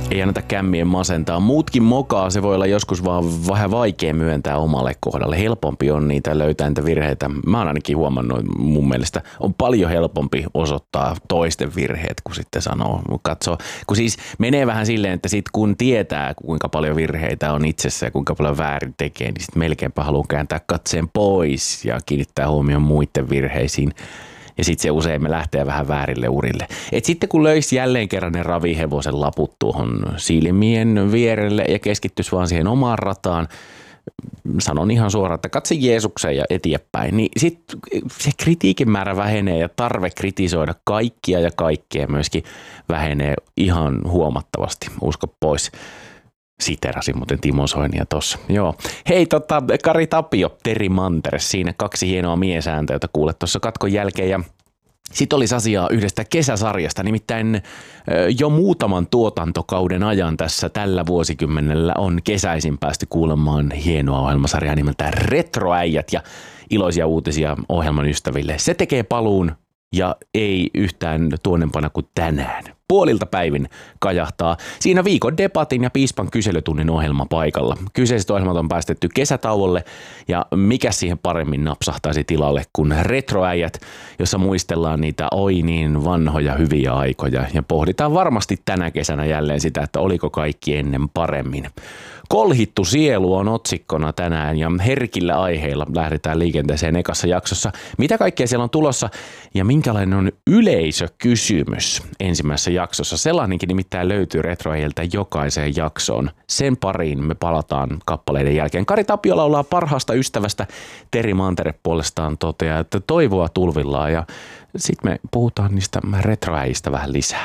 Ei anneta kämmien masentaa. Muutkin mokaa, se voi olla joskus vaan vähän vaikea myöntää omalle kohdalle. Helpompi on niitä löytää niitä virheitä. Mä oon ainakin huomannut, mun mielestä on paljon helpompi osoittaa toisten virheet, kun sitten katsoo. Kun siis menee vähän silleen, että sit kun tietää, kuinka paljon virheitä on itsessä ja kuinka paljon väärin tekee, niin sit melkeinpä haluaa kääntää katseen pois ja kiinnittää huomioon muiden virheisiin. Ja sitten se usein me lähtee vähän väärille urille. Et sitten kun löisi jälleen kerran ne ravihevosen laput tuohon silmien vierelle ja keskittyisi vaan siihen omaan rataan, sanon ihan suoraan, että katse Jeesukseen ja eteenpäin, niin sitten se kritiikin määrä vähenee ja tarve kritisoida kaikkia ja kaikkea myöskin vähenee ihan huomattavasti. Usko pois. Siterasin muuten Timo Soinia tossa. Joo. Hei, Kari Tapio, Teri Manteres, siinä 2 hienoa miesääntä, jota kuulet tuossa katkon jälkeen. Ja sitten olisi asiaa yhdestä kesäsarjasta, nimittäin jo muutaman tuotantokauden ajan tässä tällä vuosikymmenellä on kesäisin päästy kuulemaan hienoa ohjelmasarjaa nimeltään Retroäijät ja iloisia uutisia ohjelman ystäville. Se tekee paluun ja ei yhtään tuonnempana kuin tänään. Puolilta päivin kajahtaa. Siinä viikon debatin ja piispan kyselytunnin ohjelma paikalla. Kyseiset ohjelmat on päästetty kesätauolle ja mikä siihen paremmin napsahtaisi tilalle kuin Retroäijät, jossa muistellaan niitä oi niin vanhoja hyviä aikoja ja pohditaan varmasti tänä kesänä jälleen sitä, että oliko kaikki ennen paremmin. Kolhittu sielu on otsikkona tänään ja herkillä aiheilla lähdetään liikenteeseen ekassa jaksossa. Mitä kaikkea siellä on tulossa ja minkälainen on yleisökysymys ensimmäisessä jaksossa? Sellainenkin nimittäin löytyy Retroäijiltä jokaiseen jaksoon. Sen pariin me palataan kappaleiden jälkeen. Kari Tapio laulaa parhaasta ystävästä. Teri Mantere puolestaan toteaa, että toivoa tulvillaan ja sitten me puhutaan niistä Retroäijistä vähän lisää.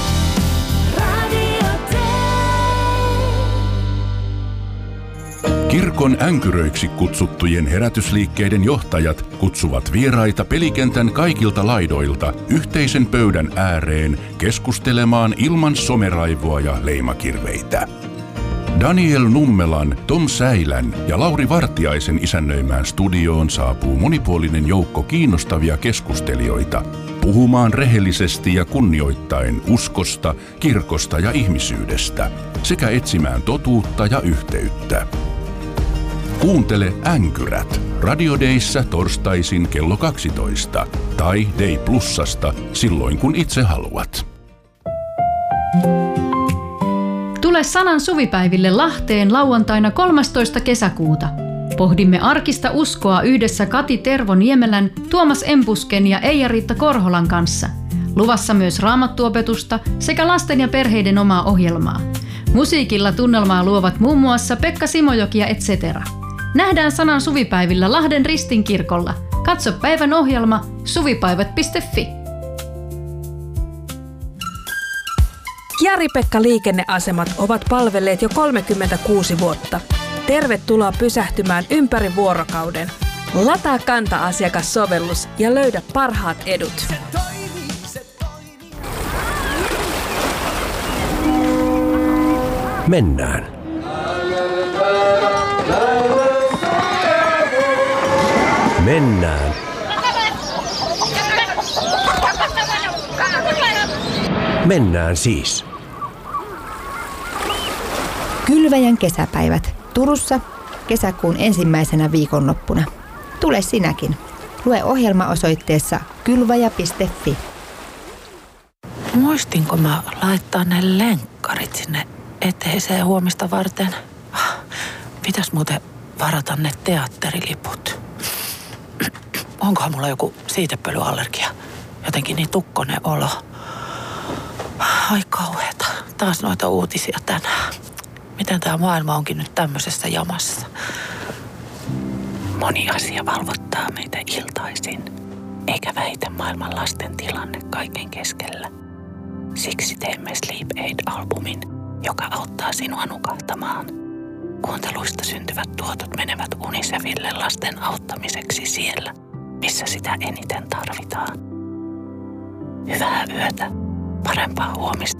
Kirkon änkyröiksi kutsuttujen herätysliikkeiden johtajat kutsuvat vieraita pelikentän kaikilta laidoilta yhteisen pöydän ääreen keskustelemaan ilman someraivoa ja leimakirveitä. Daniel Nummelan, Tom Säilän ja Lauri Vartiaisen isännöimään studioon saapuu monipuolinen joukko kiinnostavia keskustelijoita puhumaan rehellisesti ja kunnioittaen uskosta, kirkosta ja ihmisyydestä sekä etsimään totuutta ja yhteyttä. Kuuntele Änkyrät Radio Dayssä torstaisin kello 12 tai Day Plusasta silloin kun itse haluat. Tule Sanan suvipäiville Lahteen lauantaina 13. kesäkuuta. Pohdimme arkista uskoa yhdessä Kati Tervo-Niemelän, Tuomas Empusken ja Eija-Riitta Korholan kanssa. Luvassa myös raamattuopetusta sekä lasten ja perheiden omaa ohjelmaa. Musiikilla tunnelmaa luovat muun muassa Pekka Simojoki ja etc. Nähdään Sanan suvipäivillä Lahden Ristinkirkolla. Katso päivän ohjelma suvipäivät.fi. Jari-Pekka Liikenneasemat ovat palvelleet jo 36 vuotta. Tervetuloa pysähtymään ympäri vuorokauden. Lataa Kanta-asiakassovellus ja löydä parhaat edut. Mennään. Mennään. Mennään siis. Kylväjän kesäpäivät Turussa kesäkuun ensimmäisenä viikonloppuna. Tule sinäkin. Lue ohjelma osoitteessa kylvaja.fi. Muistinko mä laittaa ne lenkkarit sinne eteiseen huomista varten? Pitäis muuten varata ne teatteriliput. Onkohan mulla joku siitepölyallergia? Jotenkin niin tukkonen olo. Ai kauheeta. Taas noita uutisia tänään. Miten tää maailma onkin nyt tämmöisessä jamassa? Moni asia valvottaa meitä iltaisin, eikä väitä maailman lasten tilanne kaiken keskellä. Siksi teemme Sleep Aid-albumin, joka auttaa sinua nukahtamaan. Kuunteluista syntyvät tuotot menevät Unicefille lasten auttamiseksi siellä, missä sitä eniten tarvitaan. Hyvää yötä, parempaa huomista